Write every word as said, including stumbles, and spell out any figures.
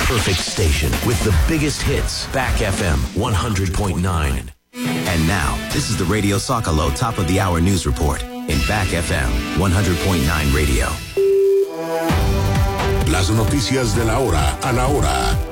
perfect station with the biggest hits. Back F M one hundred point nine. And now, this is the Radio Socalo Top of the Hour News Report in Back F M one hundred point nine Radio. Las noticias de la hora a la hora.